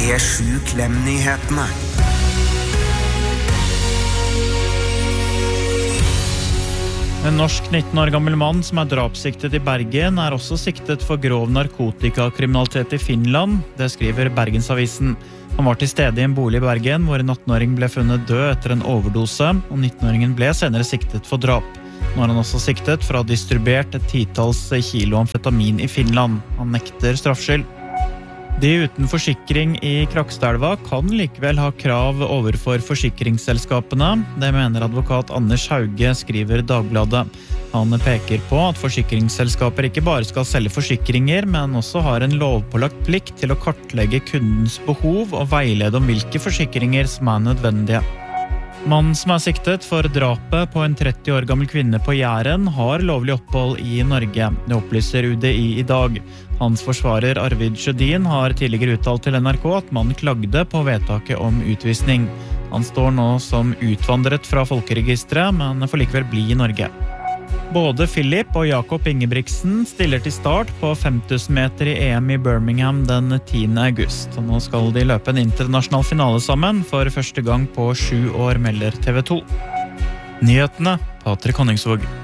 P7 Klem-nyhetene. En norsk 19 år gammel mann som drapssiktet i Bergen også siktet for grov narkotikakriminalitet i Finland, det skriver Bergensavisen. Han var til stede i en bolig i Bergen hvor en 18-åring ble funnet død etter en overdose, og 19-åringen ble senere siktet for drap. Nå han også siktet for å ha distribuert et 10-talls kilo amfetamin i Finland. Han nekter straffskyld. De uten forsikring i Krokstadelva kan likevel ha krav overfor forsikringsselskapene. Det mener advokat Anders Hauge, skriver Dagbladet. Han peker på at forsikringsselskaper ikke bare skal selge forsikringer, men også har en lovpålagt plikt til å kartlegge kundens behov og veilede om hvilke forsikringer som nødvendige. Mannen som siktet for drapet på en 30 år gammel kvinne på Jæren har lovlig opphold i Norge. Det opplyser UDI i dag. Hans forsvarer Arvid Sjødin har tidligere uttalt til NRK at mannen klagde på vedtaket om utvisning. Han står nå som utvandret fra folkeregisteret, men får likevel bli i Norge. Både Philip og Jakob Ingebrigtsen stiller til start på 5000 meter i EM i Birmingham den 10. august. Nå skal de løpe en internasjonal finale sammen for første gang på 7 år, melder TV 2. Nyhetene, Patrik Honningsvåg.